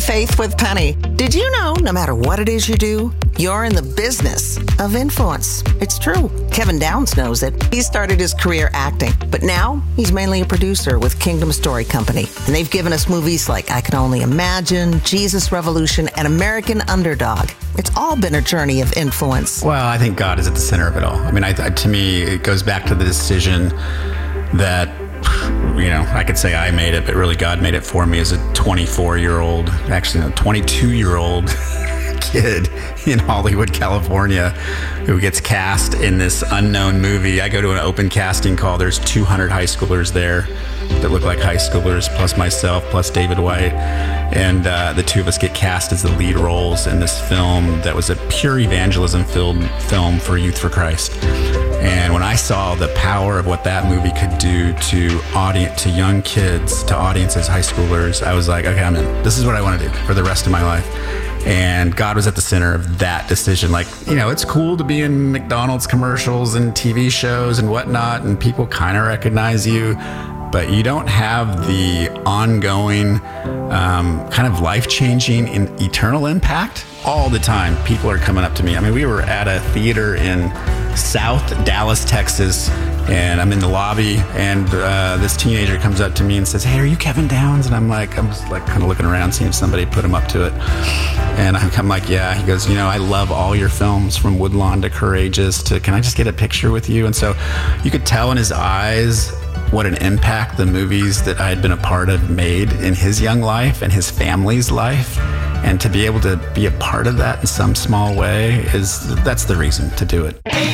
Faith with Penny. Did you know no matter what it is you do, you're in the business of influence? It's true. Kevin Downs knows it. He started his career acting, but now he's mainly a producer with Kingdom Story Company. And they've given us movies like I Can Only Imagine, Jesus Revolution, and American Underdog. It's all been a journey of influence. Well, I think God is at the center of it all. I mean, to me, it goes back to the decision that, I could say I made it, but really God made it for me as a 24-year-old, actually a 22-year-old kid in Hollywood, California, who gets cast in this unknown movie. I go to an open casting call. There's 200 high schoolers there that look like high schoolers, plus myself, plus David White. And the two of us get cast as the lead roles in this film that was a pure evangelism film for Youth for Christ. And when I saw the power of what that movie could do to young kids, to audiences, high schoolers, I was like, okay, I'm in. This is what I want to do for the rest of my life. And God was at the center of that decision. Like, it's cool to be in McDonald's commercials and TV shows and whatnot, and people kind of recognize you, but you don't have the ongoing kind of life-changing and eternal impact all the time. People are coming up to me. I mean, we were at a theater in South Dallas, Texas, and I'm in the lobby, and this teenager comes up to me and says, "Hey, are you Kevin Downs?" And I'm just like kind of looking around, seeing if somebody put him up to it. And I'm like, "Yeah." He goes, "I love all your films, from Woodlawn to Courageous to Can I Just Get a Picture with You?" And so you could tell in his eyes what an impact the movies that I had been a part of made in his young life and his family's life. And to be able to be a part of that in some small way that's the reason to do it.